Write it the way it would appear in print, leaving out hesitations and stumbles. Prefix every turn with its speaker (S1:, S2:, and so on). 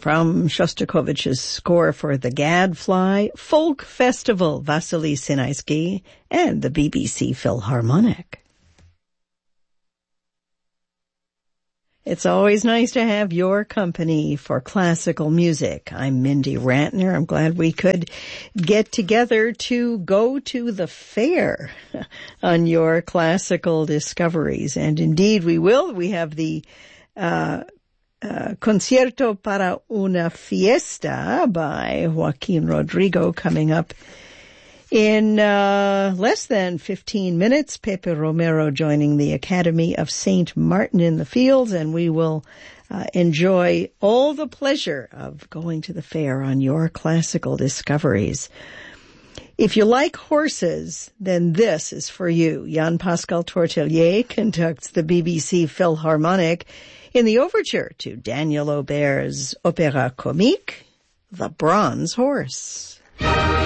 S1: from Shostakovich's score for The Gadfly, Folk Festival, Vasily Sinaisky, and the BBC Philharmonic. It's always nice to have your company for classical music. I'm Mindy Rantner. I'm glad we could get together to go to the fair on your classical discoveries. And indeed we will. We have the Concierto para una Fiesta by Joaquin Rodrigo coming up in less than 15 minutes. Pepe Romero joining the Academy of St. Martin in the Fields, and we will enjoy all the pleasure of going to the fair on your classical discoveries. If you like horses, then this is for you. Jan-Pascal Tortelier conducts the BBC Philharmonic in the overture to Daniel Auber's opéra comique, The Bronze Horse.